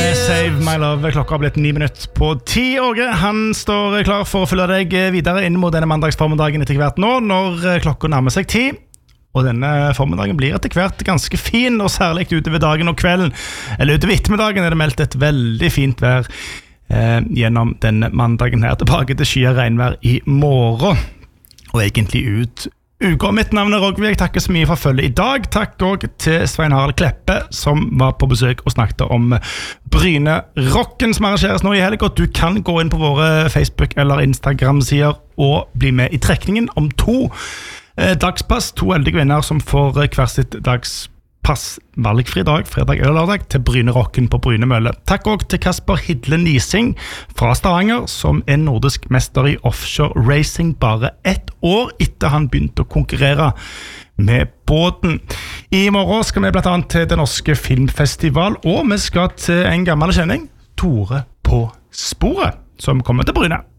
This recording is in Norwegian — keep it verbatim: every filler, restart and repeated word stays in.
med Save My Love. Klokka har blitt ni minutter på ti. Åge, han står klar for å følge deg videre inn mot denne mandagsformiddagen etter hvert nå, når klokka nærmer seg ti. Og denne formiddagen blir etter hvert ganske fin, og særlig utover dagen og kvelden. Eller utover ettermiddagen er det meldt et veldig fint vær eh, gjennom denne mandagen her. Tilbake til sky og regnvær i morgen. Og egentlig ut uka. Mitt navn er Rogvi. Jeg takker så mye for følge i dag. Takk også til Svein Harald Kleppe, som var på besøk og snakket om Bryne Rocken, som arrangeres nå i helg. Du kan gå inn på våre Facebook- eller Instagram-sider og bli med i trekningen om to eh, dagspass. To heldige vinner som får hver sitt dagspass valgfri dag, fredag eller lørdag, til Bryne Rocken på Bryne Mølle. Takk også til Kasper Hidle Nising fra Stavanger, som er nordisk mester i offshore racing bare ett år etter han begynte å konkurrere med båten. I morgen skal vi blant annet til Den Norske Filmfestival, og vi skal til en gammel kjenning, Tore på sporet, som kommer til Bryne.